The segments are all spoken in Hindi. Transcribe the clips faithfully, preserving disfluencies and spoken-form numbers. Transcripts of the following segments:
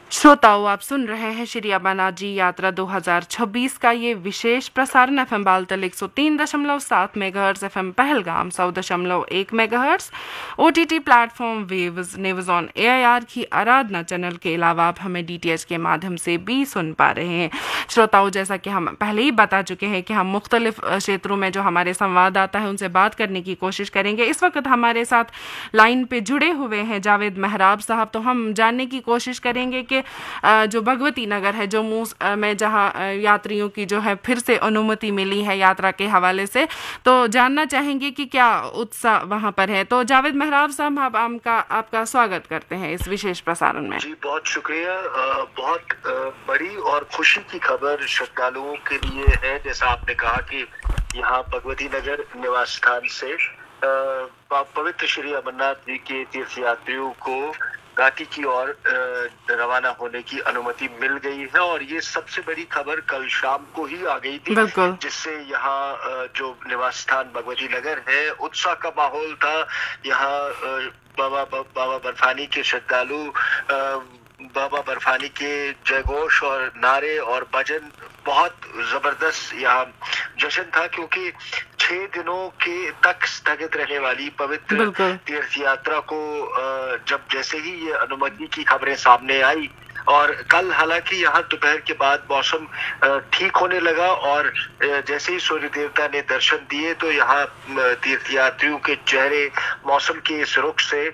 श्रोताओं, आप सुन रहे हैं श्री अमरनाथ जी यात्रा दो हज़ार छब्बीस का ये विशेष प्रसारण एफएम बालतल एक सौ तीन दशमलव सात मेगाहर्ट्ज, एफएम पहलगाम सौ दशमलव एक megahertz, OTT platform waves news on AIR की आराधना चैनल के अलावा आप हमें डीटीएच के माध्यम से भी सुन पा रहे हैं। श्रोताओं, जैसा कि हम पहले ही बता चुके हैं कि हम मुख्तलिफ क्षेत्रों में जो हमारे संवाददाता है उनसे बात करने की कोशिश करेंगे। इस वक्त हमारे साथ लाइन पे जुड़े हुए हैं जावेद मेहराब साहब। तो हम जानने की कोशिश करेंगे कि जो भगवती नगर है जम्मू में, जहां यात्रियों की जो है फिर से अनुमति मिली है यात्रा के हवाले से, तो जानना चाहेंगे कि क्या उत्साह वहां पर है। तो जावेद मेहराब साहब, हम आपका आपका स्वागत करते हैं इस विशेष प्रसारण में। जी बहुत शुक्रिया। बहुत बड़ी और खुशी की खबर श्रद्धालुओं के लिए है। जैसा आपने कहा कि यहाँ भगवती नगर निवास स्थान से पवित्र श्री अमरनाथ जी के तीर्थ यात्रियों को घाटी की ओर रवाना होने की अनुमति मिल गई है। और ये सबसे बड़ी खबर कल शाम को ही आ गई थी, जिससे यहाँ जो निवास स्थान भगवती नगर है उत्साह का माहौल था। यहाँ बाबा बाबा बर्फानी के श्रद्धालु बाबा बर्फानी के जयघोष और नारे और भजन, बहुत जबरदस्त यहाँ जश्न था, क्योंकि छह दिनों के तक स्थगित रहने वाली पवित्र तीर्थ यात्रा को जब जैसे ही ये अनुमति की खबरें सामने आई, और कल हालांकि यहाँ दोपहर के बाद मौसम ठीक होने लगा और जैसे ही सूर्य देवता ने दर्शन दिए तो यहाँ तीर्थ यात्रियों के चेहरे मौसम के इस रुख से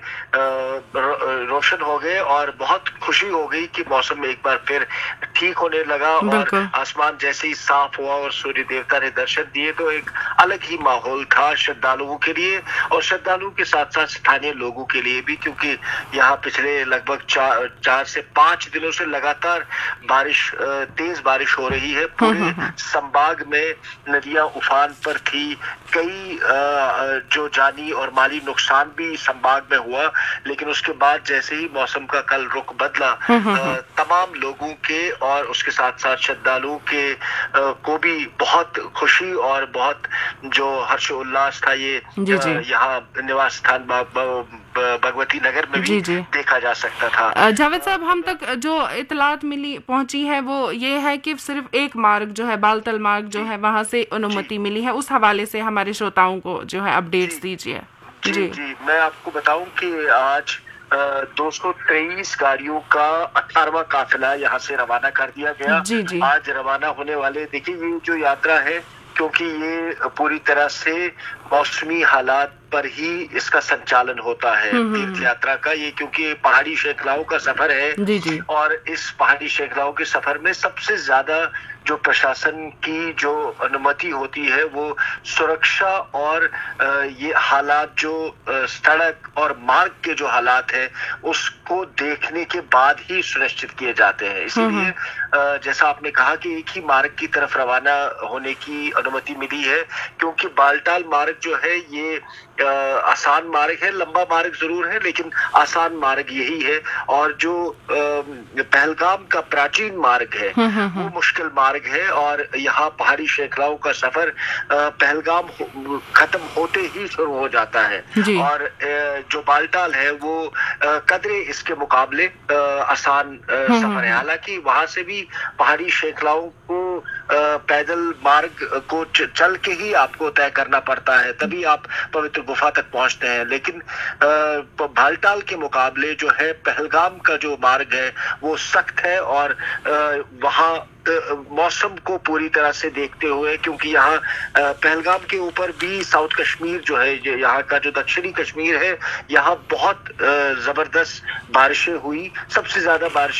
रोशन हो गए और बहुत खुशी हो गई कि मौसम एक बार फिर ठीक होने लगा। और आसमान जैसे ही साफ हुआ और सूर्य देवता ने दर्शन दिए तो एक अलग ही माहौल था श्रद्धालुओं के लिए और श्रद्धालुओं के साथ साथ स्थानीय लोगों के लिए भी, क्योंकि यहाँ पिछले लगभग चार चार से पांच दिनों से लगातार बारिश, तेज बारिश हो रही है। पूरे संभाग में नदियां उफान पर थी। कई जो जानी और माली नुकसान भी संभाग में हुआ, लेकिन उसके बाद जैसे ही मौसम का कल रुख बदला, तमाम लोगों के और उसके साथ साथ श्रद्धालुओं के को भी बहुत खुशी और बहुत जो हर्षोल्लास था ये यहाँ निवास स्थान भगवती नगर में भी देखा जा सकता था। जावेद साहब, हम तक जो इतलात मिली पहुंची है वो ये है कि सिर्फ एक मार्ग जो है बालतल मार्ग जो है वहां से अनुमति मिली है। उस हवाले से हमारे श्रोताओं को जो है अपडेट्स दीजिए। जी, जी जी मैं आपको बताऊं कि आज दो सौ तेईस गाड़ियों का अठारहवां काफिला यहाँ से रवाना कर दिया गया। जी, जी। आज रवाना होने वाले, देखिए ये जो यात्रा है, क्योंकि ये पूरी तरह से मौसमी हालात पर ही इसका संचालन होता है तीर्थ यात्रा का, ये क्योंकि पहाड़ी श्रृंखलाओं का सफर है। जी, जी। और इस पहाड़ी श्रृंखलाओं के सफर में सबसे ज्यादा जो प्रशासन की जो अनुमति होती है वो सुरक्षा और ये हालात जो सड़क और मार्ग के जो हालात है उसको देखने के बाद ही सुनिश्चित किए जाते हैं। इसीलिए जैसा आपने कहा कि एक ही मार्ग की तरफ रवाना होने की अनुमति मिली है, क्योंकि बालटाल मार्ग जो है ये आसान मार्ग है, लंबा मार्ग जरूर है लेकिन आसान मार्ग यही है। और जो पहलगाम का प्राचीन मार्ग है वो मुश्किल मार्ग है और यहाँ पहाड़ी श्रृंखलाओं का सफर पहलगाम खत्म होते ही शुरू हो जाता है। और जो बालटाल है वो कदरे इसके मुकाबले आसान सफर है। हालांकि वहां से भी पहाड़ी श्रृंखलाओं को पैदल मार्ग को चल के ही आपको तय करना पड़ता है, तभी आप पवित्र गुफा तक पहुंचते हैं। लेकिन बालटाल के मुकाबले जो है पहलगाम का जो मार्ग है वो सख्त है और वहां मौसम को पूरी तरह से देखते हुए, क्योंकि यहाँ पहलगाम के ऊपर भी साउथ कश्मीर जो है, यहाँ का जो दक्षिणी कश्मीर है, यहाँ बहुत जबरदस्त बारिशें हुई। सबसे ज्यादा बारिश